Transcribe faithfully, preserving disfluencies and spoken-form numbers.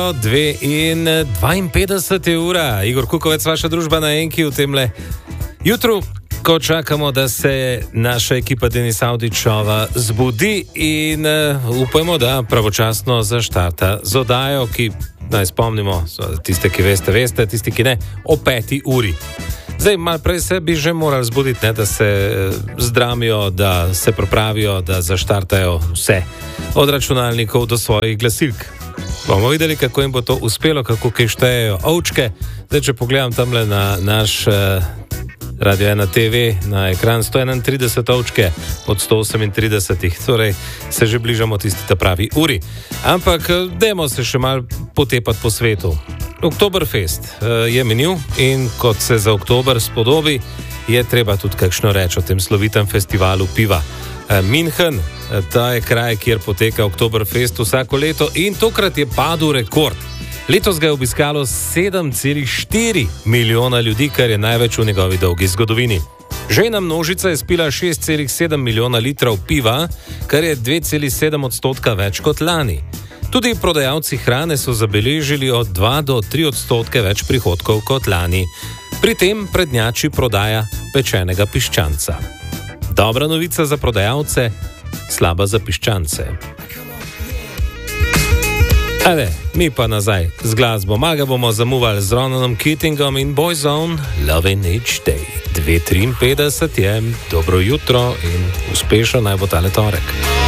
dve in dvainpetdeset je ura. Igor Kukovec, vaša družba na Enki v temle jutru, ko čakamo, da se naša ekipa Denis Avdićova zbudi in uh, upajmo, da pravočasno zaštarta z oddajo, ki, naj spomnimo, tiste, ki veste, veste, tisti, ki ne, o peti uri. Zdaj, malo prej se bi že morali zbuditi, ne, da se zdramijo, da se pripravijo, da zaštartajo vse od računalnikov do svojih glasilk. Bomo videli, kako jim bo to uspelo, kako kaj štejejo ovčke. Zdaj, če pogledam tamle na naš eh, Radio ena te ve, na ekran sto enaintrideset ovčke od sto osemintrideset, torej se že bližamo tisti ta pravi uri. Ampak dajmo se še malo potepati po svetu. Oktoberfest eh, je minil in kot se za oktober spodobi, je treba tudi kakšno reči o tem slovitem festivalu piva. Eh, München, eh, ta je kraj, kjer poteka Oktoberfest vsako leto in tokrat je padel rekord. Letos ga je obiskalo sedem celih štiri milijona ljudi, kar je največ v njegovi dolgi zgodovini. Žejna množica je spila šest celih sedem milijona litrov piva, kar je dve celih sedem odstotka več kot lani. Tudi prodajalci hrane so zabeležili od dva do tri odstotke več prihodkov kot lani. Pri tem prednjači prodaja pečenega piščanca. Dobra novica za prodajalce, slaba za piščance. Ajde, mi pa nazaj z glasbo. Maga bomo zamuvali z Ronanom Keatingom in Boyzone, Lovin' Each Day. dve triinpetdeset je, dobro jutro in uspešno naj bo tale torek.